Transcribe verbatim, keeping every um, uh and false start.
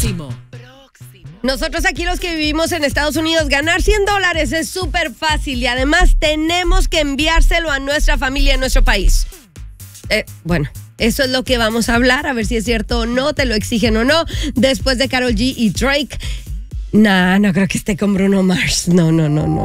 Próximo. Nosotros aquí los que vivimos en Estados Unidos, ganar cien dólares es súper fácil y además tenemos que enviárselo a nuestra familia en nuestro país. Eh, bueno, eso es lo que vamos a hablar, a ver si es cierto o no, te lo exigen o no. Después de Karol G y Drake, nah, no creo que esté con Bruno Mars. No, no, no, no.